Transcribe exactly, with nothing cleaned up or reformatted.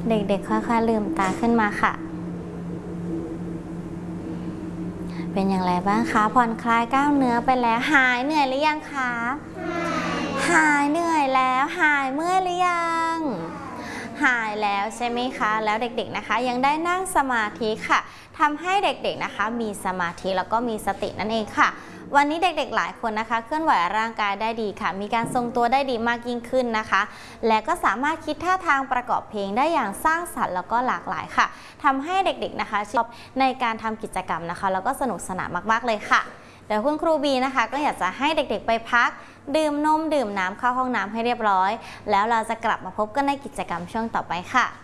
เด็กๆค่อยๆลืมตาขึ้นมาค่ะเป็นอย่างไรบ้างคะผ่อนคลายกล้ามเนื้อไปแล้วหายเหนื่อยหรือยังคะหายเหนื่อยแล้วหายเมื่อยหรือยังหายแล้วใช่ไหมคะแล้วเด็กๆนะคะยังได้นั่งสมาธิค่ะทำให้เด็กๆนะคะมีสมาธิแล้วก็มีสตินั่นเองค่ะวันนี้เด็กๆหลายคนนะคะเคลื่อนไหวร่างกายได้ดีค่ะมีการทรงตัวได้ดีมากยิ่งขึ้นนะคะและก็สามารถคิดท่าทางประกอบเพลงได้อย่างสร้างสรรค์แล้วก็หลากหลายค่ะทำให้เด็กๆนะคะชอบในการทำกิจกรรมนะคะแล้วก็สนุกสนานมากๆเลยค่ะเดี๋ยวคุณครูบีนะคะก็อยากจะให้เด็กๆไปพักดื่มนมดื่มน้ำเข้าห้องน้ำให้เรียบร้อยแล้วเราจะกลับมาพบกันในกิจกรรมช่วงต่อไปค่ะ